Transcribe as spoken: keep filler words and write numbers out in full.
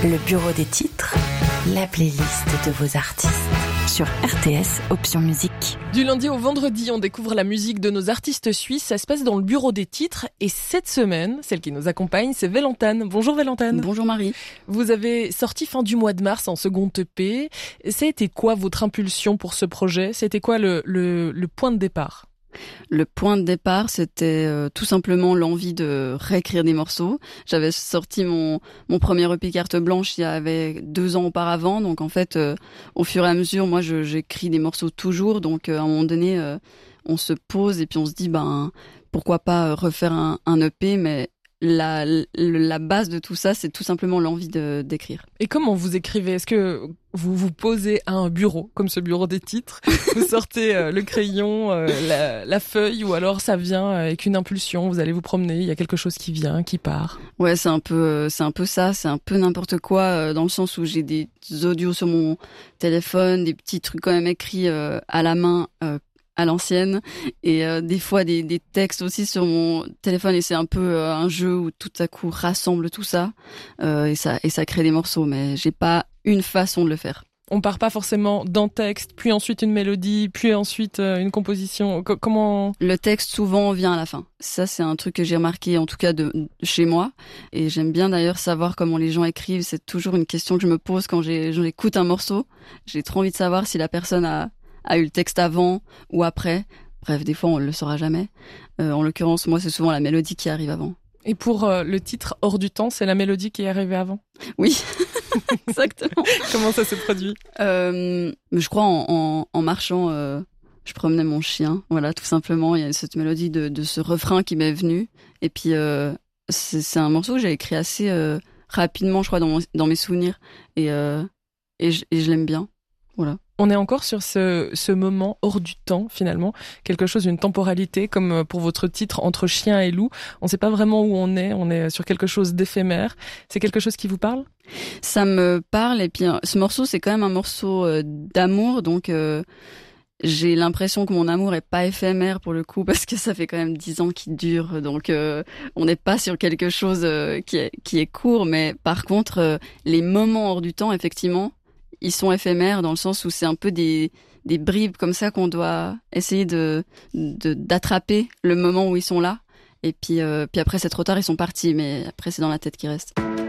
Le bureau des titres, la playlist de vos artistes. Sur R T S, option musique. Du lundi au vendredi, on découvre la musique de nos artistes suisses. Ça se passe dans le bureau des titres. Et cette semaine, celle qui nous accompagne, c'est Vélantane. Bonjour Vélantane. Bonjour Marie. Vous avez sorti fin du mois de mars en second E P. Ça a été quoi votre impulsion pour ce projet ? C'était quoi le, le, le point de départ ? Le point de départ, c'était euh, tout simplement l'envie de réécrire des morceaux. J'avais sorti mon mon premier E P carte blanche il y avait deux ans auparavant, donc en fait, euh, au fur et à mesure, moi, je, j'écris des morceaux toujours. Donc euh, à un moment donné, euh, on se pose et puis on se dit, ben pourquoi pas refaire un, un E P, mais la la base de tout ça, c'est tout simplement l'envie de d'écrire. Et comment vous écrivez ? Est-ce que vous vous posez à un bureau, comme ce bureau des titres, vous sortez euh, le crayon, euh, la, la feuille, ou alors ça vient avec une impulsion, vous allez vous promener, il y a quelque chose qui vient, qui part ? Ouais, c'est un peu, c'est un peu ça, c'est un peu n'importe quoi, euh, dans le sens où j'ai des audios sur mon téléphone, des petits trucs quand même écrits euh, à la main, euh, à l'ancienne, et euh, des fois des, des textes aussi sur mon téléphone, et c'est un peu euh, un jeu où tout à coup rassemble tout ça, euh, et ça et ça crée des morceaux, mais j'ai pas une façon de le faire. On part pas forcément d'un texte, puis ensuite une mélodie, puis ensuite euh, une composition. C- comment Le texte souvent vient à la fin. Ça, c'est un truc que j'ai remarqué, en tout cas de, de chez moi, et j'aime bien d'ailleurs savoir comment les gens écrivent. C'est toujours une question que je me pose quand j'ai, j'écoute un morceau. J'ai trop envie de savoir si la personne a a eu le texte avant ou après. Bref, des fois, on le saura jamais. Euh, en l'occurrence, moi, c'est souvent la mélodie qui arrive avant. Et pour euh, le titre Hors du temps, c'est la mélodie qui est arrivée avant ? Oui, exactement. Comment ça se produit ? euh, Je crois en, en, en marchant, euh, je promenais mon chien. Voilà, tout simplement. Il y a cette mélodie de, de ce refrain qui m'est venu. Et puis, euh, c'est, c'est un morceau que j'ai écrit assez euh, rapidement, je crois, dans, mon, dans mes souvenirs. Et, euh, et, je, et je l'aime bien. Voilà. On est encore sur ce, ce moment hors du temps, finalement. Quelque chose, une temporalité, comme pour votre titre Entre chien et loup. On ne sait pas vraiment où on est. On est sur quelque chose d'éphémère. C'est quelque chose qui vous parle ? Ça me parle. Et puis, ce morceau, c'est quand même un morceau euh, d'amour. Donc, euh, j'ai l'impression que mon amour est pas éphémère pour le coup, parce que ça fait quand même dix ans qu'il dure. Donc, euh, on n'est pas sur quelque chose euh, qui est, qui est court. Mais par contre, euh, les moments hors du temps, effectivement, ils sont éphémères dans le sens où c'est un peu des des bribes comme ça qu'on doit essayer de, de d'attraper le moment où ils sont là, et puis euh, puis après c'est trop tard, ils sont partis, mais après c'est dans la tête qui reste.